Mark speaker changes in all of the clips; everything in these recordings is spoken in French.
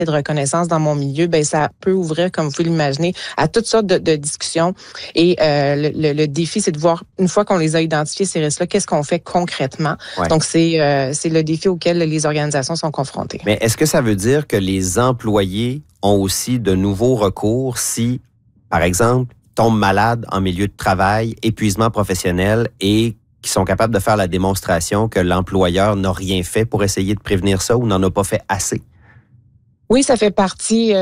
Speaker 1: de reconnaissance dans mon milieu, ben ça peut ouvrir, comme vous pouvez l'imaginer, à toutes sortes de discussions. Et le défi, c'est de voir, une fois qu'on les a identifiés, ces risques-là, qu'est-ce qu'on fait concrètement. Ouais. Donc, c'est le défi auquel les organisations sont confrontées.
Speaker 2: Mais est-ce que ça veut dire que les employés ont aussi de nouveaux recours si, par exemple, tombent malades en milieu de travail, épuisement professionnel et qui sont capables de faire la démonstration que l'employeur n'a rien fait pour essayer de prévenir ça ou n'en a pas fait assez?
Speaker 1: Oui, ça fait partie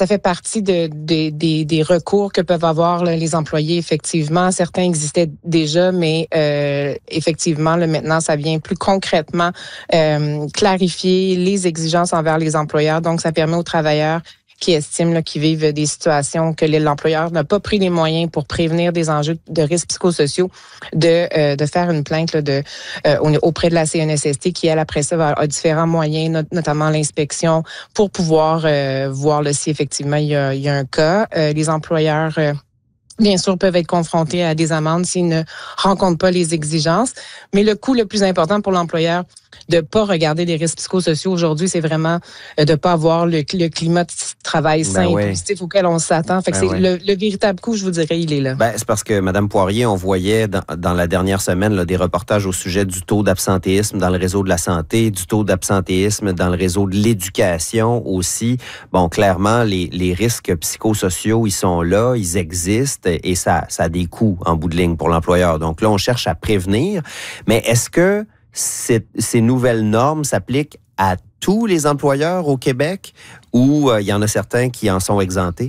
Speaker 1: des recours que peuvent avoir là, les employés. Effectivement, certains existaient déjà, mais effectivement, là, maintenant, ça vient plus concrètement clarifier les exigences envers les employeurs. Donc, ça permet aux travailleurs qui estiment là, qu'ils vivent des situations que l'employeur n'a pas pris les moyens pour prévenir des enjeux de risques psychosociaux, de faire une plainte là, auprès de la CNSST qui, elle, après ça, a différents moyens, notamment l'inspection, pour pouvoir voir là, si effectivement il y a un cas. Les employeurs bien sûr, peuvent être confrontés à des amendes s'ils ne rencontrent pas les exigences. Mais le coût le plus important pour l'employeur de pas regarder les risques psychosociaux aujourd'hui, c'est vraiment de pas avoir le climat de travail sain et positif auquel on s'attend. Fait que c'est le véritable coût, je vous dirais, il est là.
Speaker 2: C'est parce que, Mme Poirier, on voyait dans la dernière semaine là, des reportages au sujet du taux d'absentéisme dans le réseau de la santé, du taux d'absentéisme dans le réseau de l'éducation aussi. Bon, clairement, les risques psychosociaux, ils sont là, ils existent et ça a des coûts en bout de ligne pour l'employeur. Donc là, on cherche à prévenir. Mais est-ce que ces nouvelles normes s'appliquent à tous les employeurs au Québec ou il y en a certains qui en sont exemptés?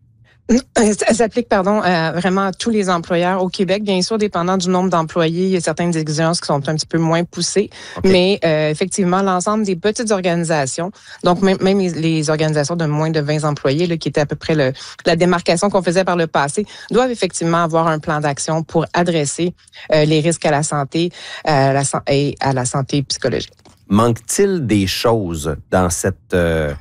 Speaker 1: Ça s'applique, vraiment à tous les employeurs au Québec. Bien sûr, dépendant du nombre d'employés, il y a certaines exigences qui sont un petit peu moins poussées. Okay. Mais effectivement, l'ensemble des petites organisations, donc même les organisations de moins de 20 employés, là, qui étaient à peu près la démarcation qu'on faisait par le passé, doivent effectivement avoir un plan d'action pour adresser les risques à la santé et à la santé psychologique.
Speaker 2: Manque-t-il des choses dans cette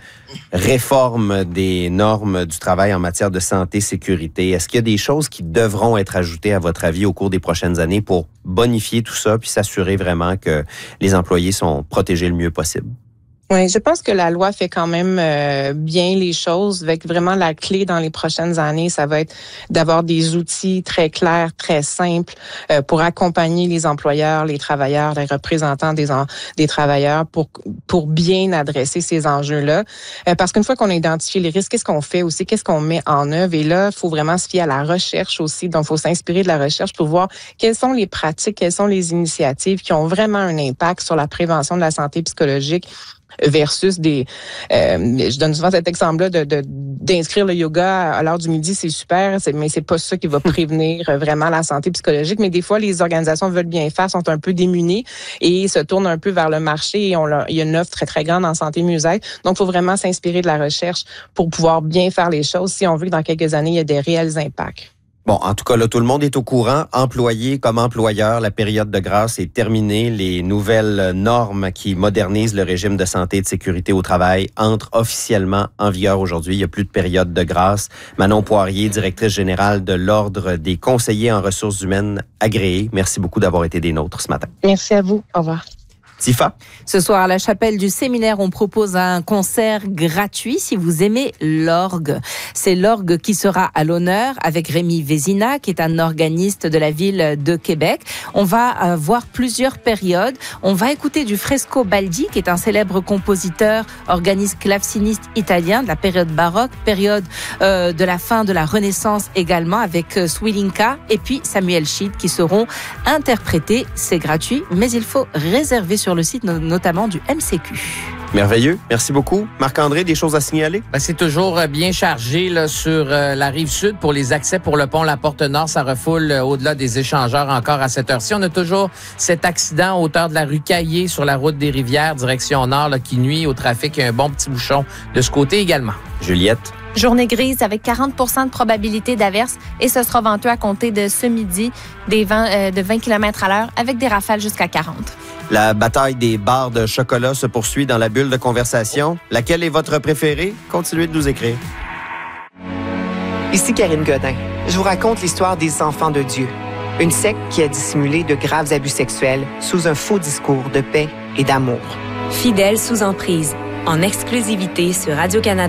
Speaker 2: réforme des normes du travail en matière de santé, sécurité? Est-ce qu'il y a des choses qui devront être ajoutées, à votre avis, au cours des prochaines années pour bonifier tout ça puis s'assurer vraiment que les employés sont protégés le mieux possible?
Speaker 1: Oui, je pense que la loi fait quand même bien les choses. Avec vraiment la clé dans les prochaines années, ça va être d'avoir des outils très clairs, très simples pour accompagner les employeurs, les travailleurs, les représentants des travailleurs pour bien adresser ces enjeux-là. Parce qu'une fois qu'on a identifié les risques, qu'est-ce qu'on fait aussi, qu'est-ce qu'on met en œuvre? Et là, il faut vraiment se fier à la recherche aussi. Donc, il faut s'inspirer de la recherche pour voir quelles sont les pratiques, quelles sont les initiatives qui ont vraiment un impact sur la prévention de la santé psychologique versus je donne souvent cet exemple-là d'inscrire le yoga à l'heure du midi, c'est super, mais c'est pas ça qui va prévenir vraiment la santé psychologique. Mais des fois, les organisations veulent bien faire, sont un peu démunies et se tournent un peu vers le marché et il y a une offre très, très grande en santé mieux-être. Donc, il faut vraiment s'inspirer de la recherche pour pouvoir bien faire les choses si on veut que dans quelques années, il y ait des réels impacts.
Speaker 2: Bon, en tout cas, là, tout le monde est au courant. Employés comme employeurs, la période de grâce est terminée. Les nouvelles normes qui modernisent le régime de santé et de sécurité au travail entrent officiellement en vigueur aujourd'hui. Il n'y a plus de période de grâce. Manon Poirier, directrice générale de l'Ordre des conseillers en ressources humaines agréés. Merci beaucoup d'avoir été des nôtres ce matin.
Speaker 1: Merci à vous. Au revoir.
Speaker 2: Tifa.
Speaker 3: Ce soir, à la chapelle du séminaire, on propose un concert gratuit si vous aimez l'orgue. C'est l'orgue qui sera à l'honneur avec Rémi Vézina, qui est un organiste de la ville de Québec. On va voir plusieurs périodes. On va écouter du Fresco Baldi, qui est un célèbre compositeur, organiste claveciniste italien de la période baroque, période de la fin de la Renaissance également, avec Swilinka et puis Samuel Schied qui seront interprétés. C'est gratuit, mais il faut réserver sur le site notamment du MCQ.
Speaker 2: Merveilleux. Merci beaucoup. Marc-André, des choses à signaler?
Speaker 4: C'est toujours bien chargé là, sur la Rive-Sud pour les accès pour le pont La Porte-Nord. Ça refoule au-delà des échangeurs encore à cette heure-ci. On a toujours cet accident à hauteur de la rue Caillé sur la route des Rivières, direction nord, là, qui nuit au trafic. Il y a un bon petit bouchon de ce côté également.
Speaker 2: Juliette?
Speaker 5: Journée grise avec 40% de probabilité d'averse et ce sera venteux à compter de ce midi, des vents de 20 km à l'heure avec des rafales jusqu'à 40.
Speaker 2: La bataille des barres de chocolat se poursuit dans la bulle de conversation. Laquelle est votre préférée? Continuez de nous écrire.
Speaker 6: Ici Karine Godin. Je vous raconte l'histoire des enfants de Dieu. Une secte qui a dissimulé de graves abus sexuels sous un faux discours de paix et d'amour.
Speaker 7: Fidèles sous emprise, en exclusivité sur Radio-Canada.